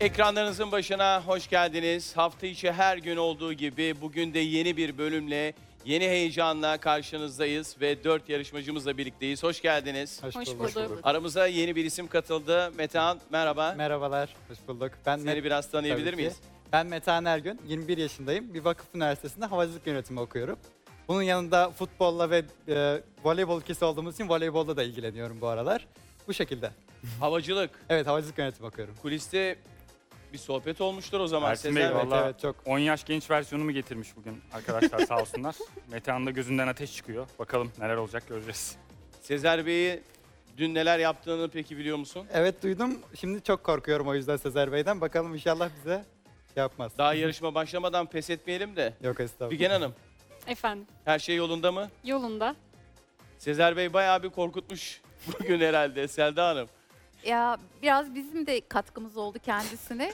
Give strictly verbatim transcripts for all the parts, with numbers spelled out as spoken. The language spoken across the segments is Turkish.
Ekranlarınızın başına hoş geldiniz. Hafta içi her gün olduğu gibi bugün de yeni bir bölümle, yeni heyecanla karşınızdayız ve dört yarışmacımızla birlikteyiz. Hoş geldiniz. Hoş, Hoş bulduk. bulduk. Aramıza yeni bir isim katıldı. Metehan, merhaba. Merhabalar, hoş bulduk. Ben Seni Met- biraz tanıyabilir tabii ki. miyiz? Ben Metehan Ergün, yirmi bir yaşındayım. Bir vakıf üniversitesinde havacılık yönetimi okuyorum. Bunun yanında futbolla ve e, voleybol ikisi olduğumuz için voleybolda da ilgileniyorum bu aralar. Bu şekilde. Havacılık. Evet, havacılık yönetimi okuyorum. Kuliste bir sohbet olmuştur o zaman Ersin Sezer Bey, Bey. Evet, Vallahi- evet, çok. on yaş genç versiyonumu getirmiş bugün arkadaşlar sağ olsunlar. Metehan'ın da gözünden ateş çıkıyor. Bakalım neler olacak göreceğiz. Sezer Bey'i dün neler yaptığını peki biliyor musun? Evet duydum. Şimdi çok korkuyorum o yüzden Sezer Bey'den. Bakalım inşallah bize yapmaz. Daha yarışma başlamadan pes etmeyelim de. Yok estağfurullah. Figen Hanım, Efendim, her şey yolunda mı? yolunda. Sezer Bey bayağı bir korkutmuş bugün herhalde. Selda Hanım. Ya biraz bizim de katkımız oldu kendisine.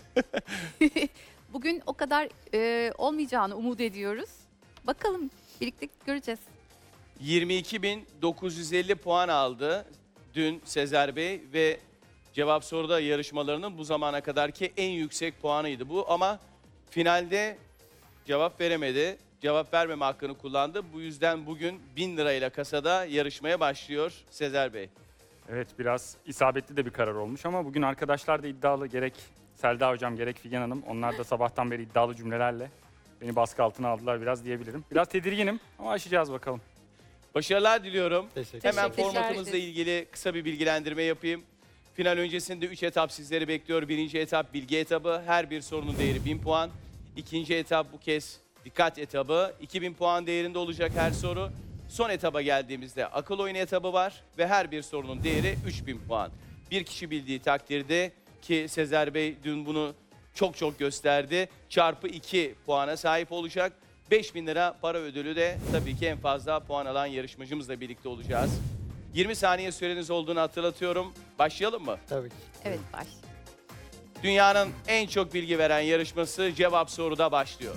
Bugün o kadar e, olmayacağını umut ediyoruz. Bakalım birlikte göreceğiz. yirmi iki bin dokuz yüz elli puan aldı dün Sezer Bey ve cevap soruda yarışmalarının bu zamana kadarki en yüksek puanıydı bu ama finalde cevap veremedi. Cevap vermeme hakkını kullandı. Bu yüzden bugün bin lirayla kasada yarışmaya başlıyor Sezer Bey. Evet biraz isabetli de bir karar olmuş ama bugün arkadaşlar da iddialı. Gerek Selda Hocam gerek Figen Hanım. Onlar da sabahtan beri iddialı cümlelerle beni baskı altına aldılar biraz diyebilirim. Biraz tedirginim ama aşacağız bakalım. Başarılar diliyorum. Teşekkür Hemen Teşekkürler. formatımızla ilgili kısa bir bilgilendirme yapayım. Final öncesinde üç etap sizleri bekliyor. Birinci etap bilgi etabı. Her bir sorunun değeri bin puan. İkinci etap bu kez dikkat etabı. iki bin puan değerinde olacak her soru. Son etaba geldiğimizde akıl oyunu etabı var ve her bir sorunun değeri üç bin puan. Bir kişi bildiği takdirde ki Sezer Bey dün bunu çok çok gösterdi. Çarpı iki puana sahip olacak. beş bin lira para ödülü de tabii ki en fazla puan alan yarışmacımızla birlikte olacağız. yirmi saniye süreniz olduğunu hatırlatıyorum. Başlayalım mı? Tabii ki. Evet baş. Dünyanın en çok bilgi veren yarışması Cevap Soru'da başlıyor.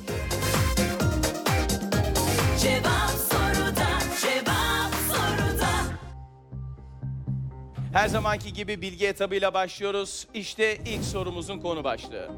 Cevap soruda, cevap soruda. Her zamanki gibi bilgi etabıyla başlıyoruz. İşte ilk sorumuzun konu başlığı.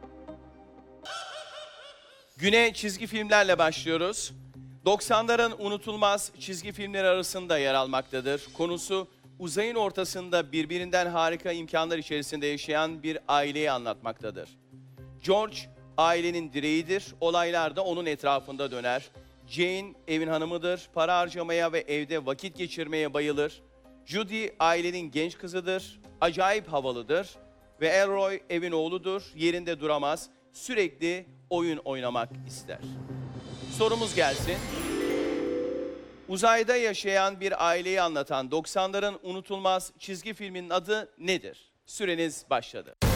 Güne çizgi filmlerle başlıyoruz. doksanların unutulmaz çizgi filmleri arasında yer almaktadır. Konusu uzayın ortasında birbirinden harika imkanlar içerisinde yaşayan bir aileyi anlatmaktadır. George ailenin direğidir, olaylar da onun etrafında döner. Jane evin hanımıdır, para harcamaya ve evde vakit geçirmeye bayılır. Judy ailenin genç kızıdır, acayip havalıdır. Ve Elroy evin oğludur, yerinde duramaz, sürekli oyun oynamak ister. Sorumuz gelsin. Uzayda yaşayan bir aileyi anlatan doksanların unutulmaz çizgi filminin adı nedir? Süreniz başladı.